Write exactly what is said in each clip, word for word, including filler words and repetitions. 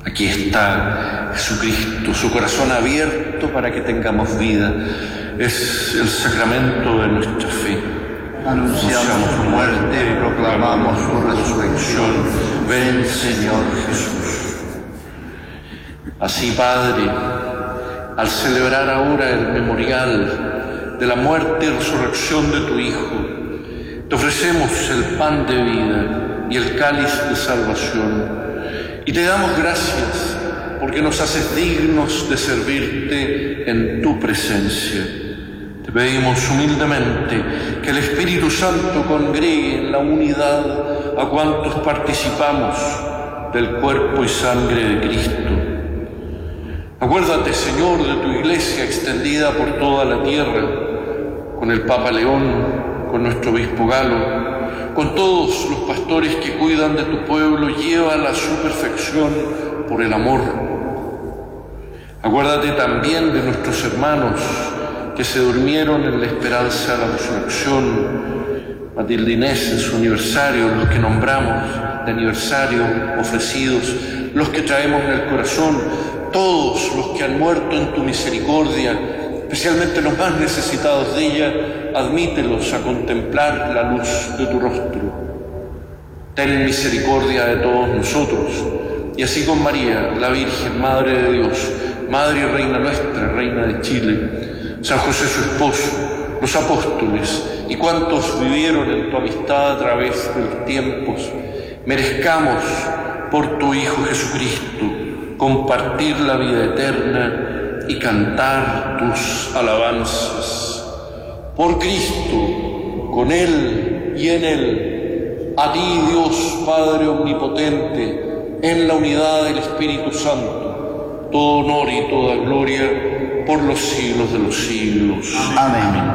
Aquí está Jesucristo, su corazón abierto para que tengamos vida. Es el sacramento de nuestra fe. Anunciamos su muerte y proclamamos su resurrección. Ven, Señor Jesús. Así, Padre, al celebrar ahora el memorial de la muerte y resurrección de tu Hijo, te ofrecemos el pan de vida y el cáliz de salvación. Y te damos gracias porque nos haces dignos de servirte en tu presencia. Te pedimos humildemente que el Espíritu Santo congregue en la unidad a cuantos participamos del cuerpo y sangre de Cristo. Acuérdate, Señor, de tu Iglesia extendida por toda la tierra, con el Papa León, con nuestro obispo Galo, con todos los pastores que cuidan de tu pueblo, llévala a su perfección por el amor. Acuérdate también de nuestros hermanos que se durmieron en la esperanza de la resurrección. Matilde Inés en su aniversario, los que nombramos de aniversario, ofrecidos, los que traemos en el corazón, todos los que han muerto en tu misericordia, especialmente los más necesitados de ella, admítelos a contemplar la luz de tu rostro. Ten misericordia de todos nosotros, y así con María, la Virgen, Madre de Dios, Madre y Reina nuestra, Reina de Chile, San José su esposo, los apóstoles y cuantos vivieron en tu amistad a través de los tiempos, merezcamos por tu Hijo Jesucristo compartir la vida eterna y cantar tus alabanzas. Por Cristo, con Él y en Él, a ti, Dios Padre Omnipotente, en la unidad del Espíritu Santo, todo honor y toda gloria por los siglos de los siglos. Amén.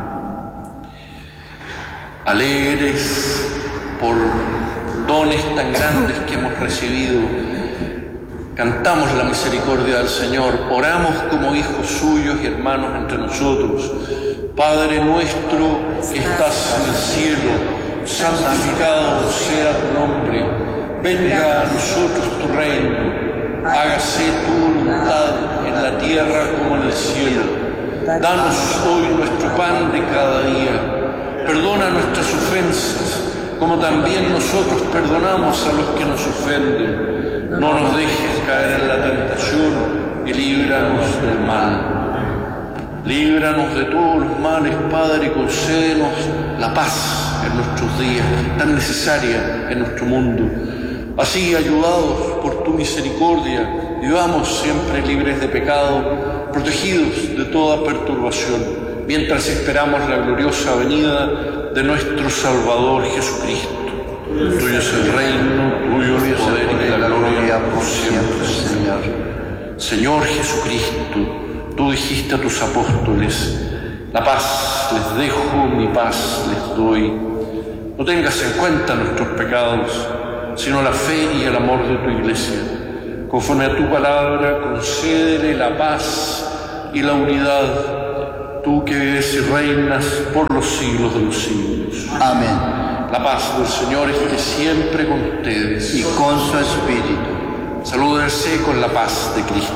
Alegres por dones tan grandes que hemos recibido, cantamos la misericordia del Señor, oramos como hijos suyos y hermanos entre nosotros. Padre nuestro que estás en el cielo, santificado sea tu nombre, venga a nosotros tu reino, hágase tu voluntad en la tierra como en el cielo. Danos hoy nuestro pan de cada día, perdona nuestras ofensas, como también nosotros perdonamos a los que nos ofenden. No nos dejes caer en la tentación y líbranos del mal. Líbranos de todos los males, Padre, y concédenos la paz en nuestros días, tan necesaria en nuestro mundo. Así, ayudados por tu misericordia, vivamos siempre libres de pecado, protegidos de toda perturbación, mientras esperamos la gloriosa venida de nuestro Salvador Jesucristo. Tuyo es el reino, tuyo el poder y la gloria por siempre, Señor. Señor Jesucristo, tú dijiste a tus apóstoles, la paz les dejo, mi paz les doy. No tengas en cuenta nuestros pecados, sino la fe y el amor de tu Iglesia. Conforme a tu palabra, concédele la paz y la unidad, tú que vives y reinas por los siglos de los siglos. Amén. La paz del Señor esté siempre con ustedes. Y con su espíritu. Salúdense con la paz de Cristo.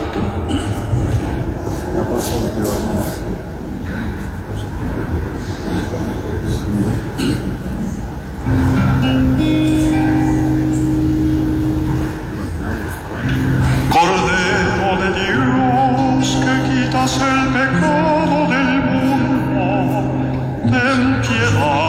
Cordero de Dios, que quitas el pecado del mundo, ten piedad.